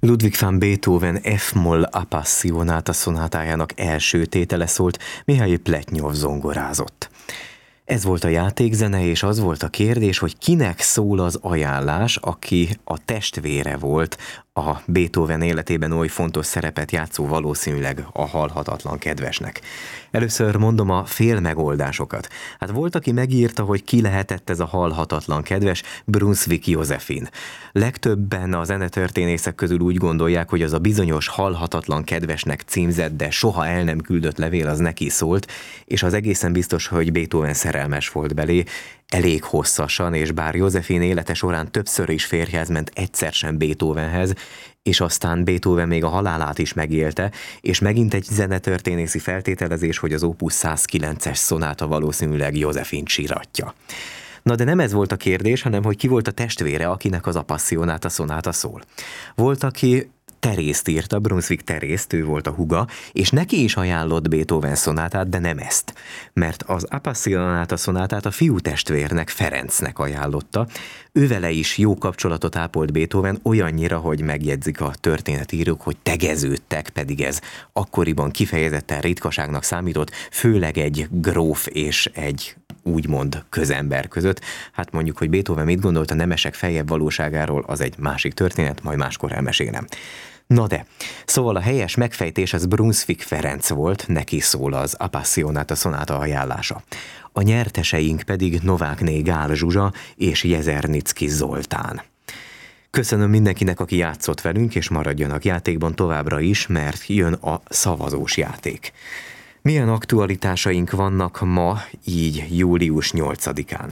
Ludwig van Beethoven F-moll Appassionata szonátájának első tétele szólt, Mihály Pletnyov zongorázott. Ez volt a játékszene, és az volt a kérdés, hogy kinek szól az ajánlás, aki a testvére volt a Beethoven életében oly fontos szerepet játszó, valószínűleg a halhatatlan kedvesnek. Először mondom a félmegoldásokat. Hát volt, aki megírta, hogy ki lehetett ez a halhatatlan kedves, Brunswick Josephine. Legtöbben a zenetörténészek közül úgy gondolják, hogy az a bizonyos halhatatlan kedvesnek címzett, de soha el nem küldött levél az neki szólt, és az egészen biztos, hogy Beethoven szerelmes volt belé, elég hosszasan, és bár Josephine élete során többször is férjhez ment, egyszer sem Beethovenhez, és aztán Beethoven még a halálát is megélte, és megint egy zenetörténészi feltételezés, hogy az Opus 109-es szonáta valószínűleg Josephine síratja. Na de nem ez volt a kérdés, hanem hogy ki volt a testvére, akinek az Appassionata szonáta szól. Volt, aki Terészt írta, Brunswick Terészt, ő volt a húga, és neki is ajánlott Beethoven szonátát, de nem ezt, mert az Appassionata szonátát a fiútestvérnek, Ferencnek ajánlotta. Ővele is jó kapcsolatot ápolt Beethoven, olyannyira, hogy megjegyzik a történetírók, hogy tegeződtek, pedig ez akkoriban kifejezetten ritkaságnak számított, főleg egy gróf és egy úgymond közember között. Hát mondjuk, hogy Beethoven mit gondolt a nemesek feljebb valóságáról, az egy másik történet, majd máskor elmesélem. Na de, szóval a helyes megfejtés az Brunswick Ferenc volt, neki szól az Appassionata szonáta ajánlása. A nyerteseink pedig Novákné Gál Zsuzsa és Jezernicki Zoltán. Köszönöm mindenkinek, aki játszott velünk, és maradjanak játékban továbbra is, mert jön a szavazós játék. Milyen aktualitásaink vannak ma, így július 8-án?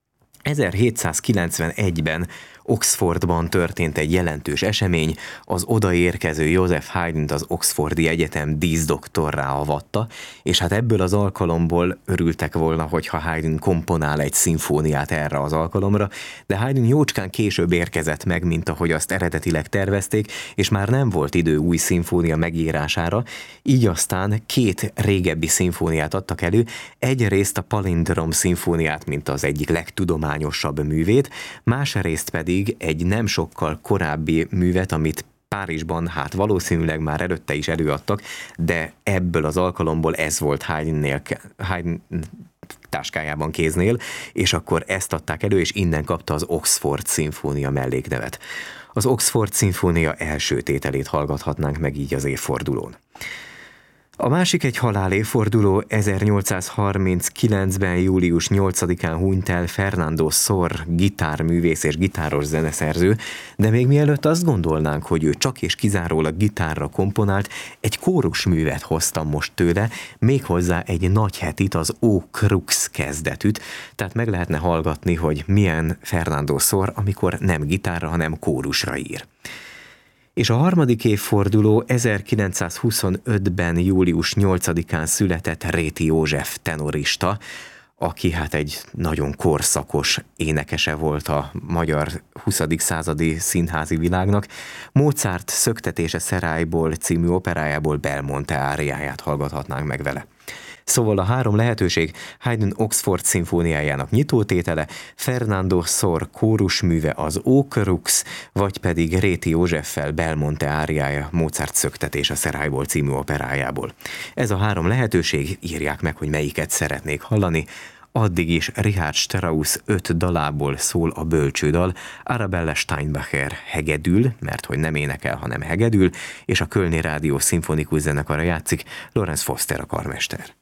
1791-ben Oxfordban történt egy jelentős esemény, az odaérkező Joseph Haydnt az Oxfordi Egyetem díszdoktorrá avatta, és hát ebből az alkalomból örültek volna, hogyha Haydn komponál egy szimfóniát erre az alkalomra, de Haydn jócskán később érkezett meg, mint ahogy azt eredetileg tervezték, és már nem volt idő új szimfónia megírására, így aztán két régebbi szimfóniát adtak elő, egyrészt a Palindrom szimfóniát, mint az egyik legtudományosabb művét, másrészt pedig egy nem sokkal korábbi művet, amit Párizsban hát valószínűleg már előtte is előadtak, de ebből az alkalomból ez volt Haydn táskájában, kéznél, és akkor ezt adták elő, és innen kapta az Oxford szimfónia melléknevet. Az Oxford szimfónia első tételét hallgathatnánk meg így az évfordulón. A másik egy halálévforduló, 1839-ben július 8-án hunyt el Fernando Sor, gitárművész és gitáros zeneszerző, de még mielőtt azt gondolnánk, hogy ő csak és kizárólag gitárra komponált, egy kórusművet hoztam most tőle, méghozzá egy nagy hetit, az O Crux kezdetűt, tehát meg lehetne hallgatni, hogy milyen Fernando Sor, amikor nem gitárra, hanem kórusra ír. És a harmadik évforduló 1925-ben július 8-án született Réti József tenorista, aki hát egy nagyon korszakos énekese volt a magyar 20. századi színházi világnak. Mozart Szöktetése Szerályból című operájából Belmonte áriáját hallgathatnánk meg vele. Szóval a három lehetőség: Haydn Oxford szimfóniájának nyitótétele, Fernando Sor kórusműve az O Crux, vagy pedig Réti Józseffel Belmonte áriája Mozart Szöktetése Szerályból című operájából. Ez a három lehetőség, írják meg, hogy melyiket szeretnék hallani. Addig is Richard Strauss 5 dalából szól a bölcsődal, Arabella Steinbacher hegedül, mert hogy nem énekel, hanem hegedül, és a Kölni Rádió szimfonikus zenekara játszik, Lorenz Foster a karmester.